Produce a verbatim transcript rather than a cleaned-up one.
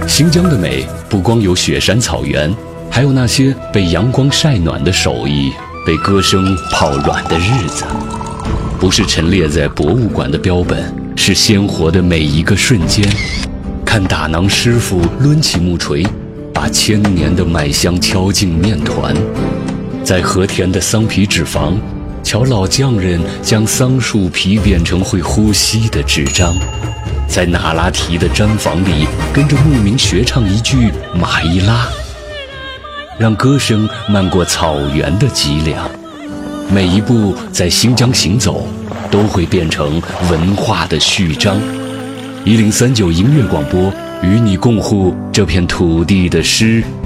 新疆的美不光有雪山草原，还有那些被阳光晒暖的手艺，被歌声泡软的日子。不是陈列在博物馆的标本，是鲜活的每一个瞬间。看打囊师傅抡起木锤，把千年的麦香敲进面团。在和田的桑皮纸坊，瞧老匠人将桑树皮变成会呼吸的纸张。在那拉提的毡房里，跟着牧民学唱一句马伊拉，让歌声漫过草原的脊梁。每一步在新疆行走，都会变成文化的序章。一零三九音乐广播，与你共护这片土地的诗